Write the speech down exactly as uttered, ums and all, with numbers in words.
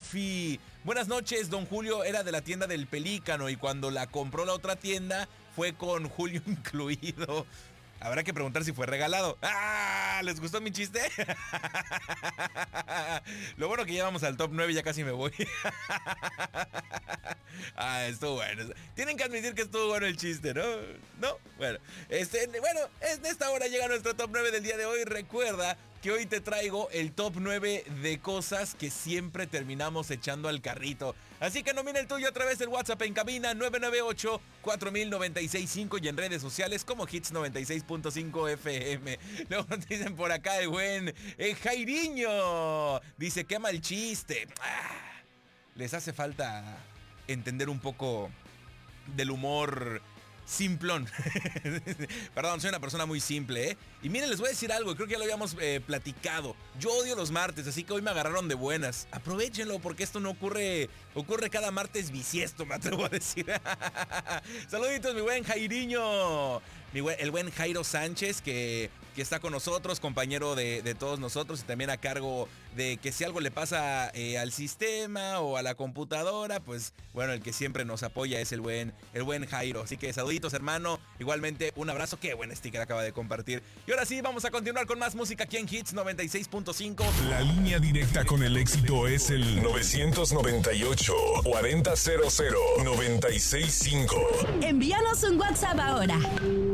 Sofi. Buenas noches, don Julio era de la tienda del Pelícano y cuando la compró la otra tienda fue con Julio incluido. Habrá que preguntar si fue regalado. ¡Ah! ¿Les gustó mi chiste? Lo bueno que ya vamos al top nueve, ya casi me voy. Ah, estuvo bueno. Tienen que admitir que estuvo bueno el chiste, ¿no? ¿No? Bueno, este, bueno, en esta hora llega nuestro top nueve del día de hoy. Recuerda que hoy te traigo el top nueve de cosas que siempre terminamos echando al carrito. Así que nomina el tuyo a través del WhatsApp en cabina nueve nueve ocho, cuatro mil noventa y seis cinco y en redes sociales como Hits noventa y seis punto cinco F M. Luego nos dicen por acá el buen eh, Jairiño. Dice, qué mal chiste. Ah, les hace falta entender un poco del humor simplón. Perdón, soy una persona muy simple, ¿eh? Y miren, les voy a decir algo, creo que ya lo habíamos eh, platicado. Yo odio los martes, así que hoy me agarraron de buenas. Aprovechenlo, porque esto no ocurre, ocurre cada martes bisiesto, me atrevo a decir. Saluditos, mi buen Jairiño. Mi buen, el buen Jairo Sánchez, que, que está con nosotros, compañero de, de todos nosotros y también a cargo de que si algo le pasa eh, al sistema o a la computadora, pues bueno, el que siempre nos apoya es el buen, el buen Jairo. Así que saluditos, hermano. Igualmente, un abrazo. Qué buen sticker acaba de compartir. Y ahora sí, vamos a continuar con más música aquí en Hits noventa y seis punto cinco. La línea directa con el éxito es el nueve nueve ocho, cuarenta cero cero, noventa y seis cinco. Envíanos un WhatsApp ahora.